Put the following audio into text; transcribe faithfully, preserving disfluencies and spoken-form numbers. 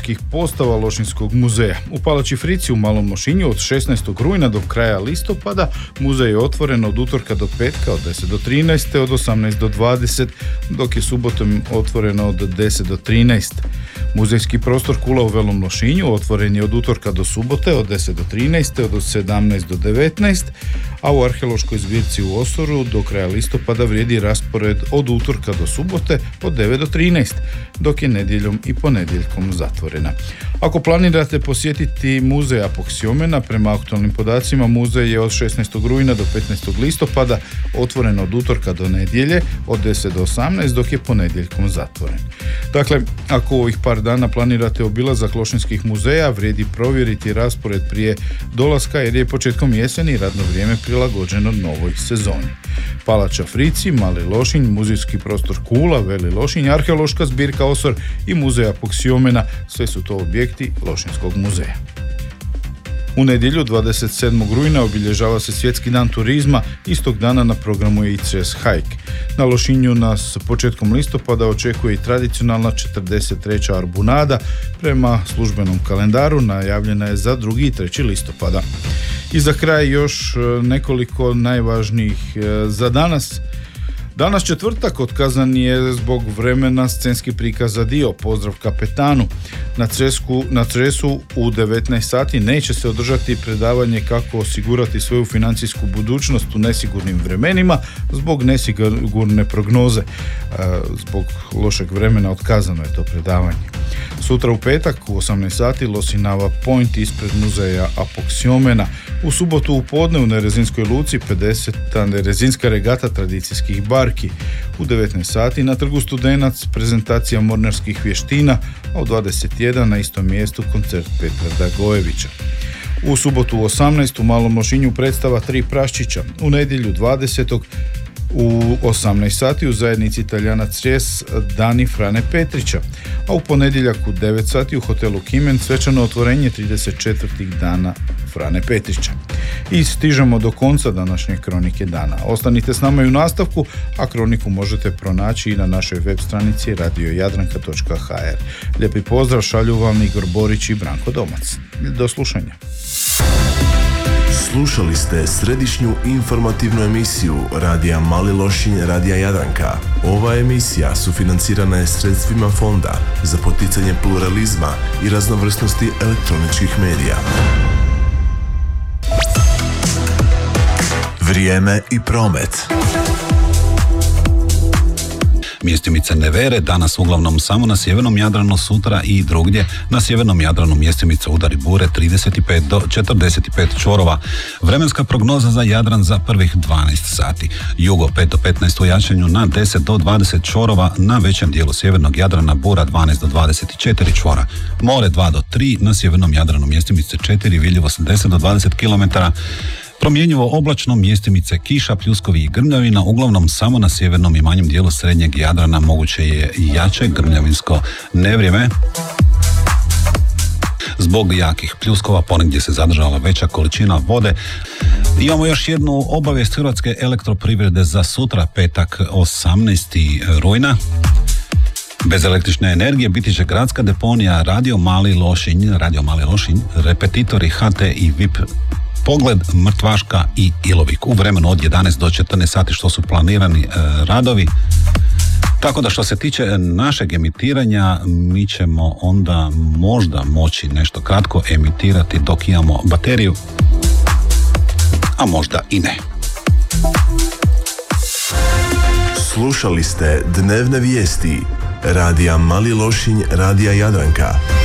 muzejskih postava Lošinjskog muzeja. U Palači Frici u Malom Lošinju od šesnaestog rujna do kraja listopada muzej je otvoren od utorka do petka od deset do trinaest, te od osamnaest do dvadeset, dok je subotom otvoreno od deset do trinaest. Muzejski prostor Kula u Velom Lošinju otvoren je od utorka do subote od deset do trinaest, od sedamnaest do devetnaest, a u arheološkoj zbirci u Osoru do kraja listopada vrijedi raspored od utorka do subote od devet do trinaest, dok je nedjeljom i ponedjeljkom zatvorena. Ako planirate posjetiti muzej Apoksiomena, prema aktualnim podacima muzej je od šesnaestog rujna do petnaestog listopada otvoren od utorka do nedjelje od deset do osamnaest, dok je ponedjeljkom zatvoren. Dakle, ako ovih par dana planirate obilazak lošinjskih muzeja, vrijedi provjeriti raspored prije dolaska jer je početkom jeseni radno vrijeme prilagođeno novoj sezoni. Palača Frici, Mali Lošinj, muzejski prostor Kula, Veli Lošinj, arheološka zbirka Osor i muzej Apoksiomena, sve su to objekti Lošinjskog muzeja. U nedjelju dvadeset sedmog rujna obilježava se Svjetski dan turizma, istog dana na programu je i C E S Hike. Na Lošinju nas početkom listopada očekuje i tradicionalna četrdeset treća Arbunada, prema službenom kalendaru najavljena je za drugi i treći listopada. I za kraj još nekoliko najvažnijih za danas. Danas četvrtak otkazan je zbog vremena scenski prikaz za dio Pozdrav kapetanu. Na Cresku, na Cresu u devetnaest sati neće se održati predavanje kako osigurati svoju financijsku budućnost u nesigurnim vremenima zbog nesigurne prognoze. Zbog lošeg vremena otkazano je to predavanje. Sutra u petak u osamnaest sati Losinava Point ispred muzeja Apoksiomena. U subotu u podne u Nerezinskoj luci pedeseta Nerezinska regata tradicijskih barki. U devetnaest sati na Trgu Studenac prezentacija mornarskih vještina, a u dvadeset jedan na istom mjestu koncert Petra Dagojevića. U subotu u osamnaest u Malom Lošinju predstava Tri praščića. U nedjelju dvadesetog u osamnaest sati u zajednici Italijana Cres Dani Frane Petrića, a u ponedjeljak u devet sati u hotelu Kimen svečano otvorenje trideset četvrtih dana Frane Petrića. I stižemo do konca današnje Kronike dana. Ostanite s nama i u nastavku, a kroniku možete pronaći i na našoj web stranici radio jadranka točka ha er. Lijepi pozdrav šalju vam Igor Borić i Branko Domac. Do slušanja. Slušali ste središnju informativnu emisiju Radija Mali Lošinj, Radija Jadranka. Ova emisija sufinancirana je sredstvima Fonda za poticanje pluralizma i raznovrsnosti elektroničkih medija. Vrijeme i promet. Mjestimice nevere, danas uglavnom samo na sjevernom Jadranu, sutra i drugdje. Na sjevernom Jadranu mjestimice udari bure trideset pet do četrdeset pet čvorova. Vremenska prognoza za Jadran za prvih dvanaest sati. Jugo pet do petnaest u jačanju na deset do dvadeset čvorova, na većem dijelu sjevernog Jadrana bura dvanaest do dvadeset četiri čvora. More dva do tri, na sjevernom Jadranu mjestimice četiri, vidljivo deset do dvadeset kilometara. Promjenjivo oblačno, mjestimice kiša, pljuskovi i grmljavina, uglavnom samo na sjevernom i manjem dijelu srednjeg Jadrana moguće je jače grmljavinsko nevrijeme. Zbog jakih pljuskova ponegdje se zadržala veća količina vode. Imamo još jednu obavijest Hrvatske elektroprivrede za sutra, petak osamnaesti rujna. Bez električne energije biti će gradska deponija Radio Mali Lošinj, Radio Mali Lošinj, repetitori H T i V I P Pogled, Mrtvaška i Ilovik u vremenu od jedanaest do četrnaest sati, što su planirani e, radovi. Tako da što se tiče našeg emitiranja, mi ćemo onda možda moći nešto kratko emitirati dok imamo bateriju, a možda i ne. Slušali ste dnevne vijesti Radija Mali Lošinj, Radija Jadranka.